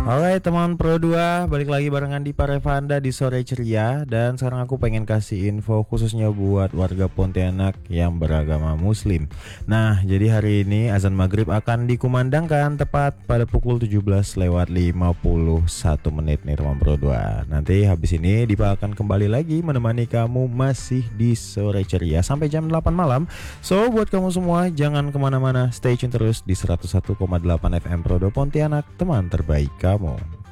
Alright teman Pro 2, balik lagi barengan di Parevanda di sore ceria. Dan sekarang aku pengen kasih info khususnya buat warga Pontianak yang beragama muslim. Nah, jadi hari ini azan maghrib akan dikumandangkan tepat pada pukul 17:51 menit nih teman Pro 2. Nanti habis ini Dipa akan kembali lagi menemani kamu masih di sore ceria sampai jam 8 malam. So buat kamu semua jangan kemana-mana, stay tune terus di 101,8 FM Pro 2 Pontianak, teman terbaik kamu.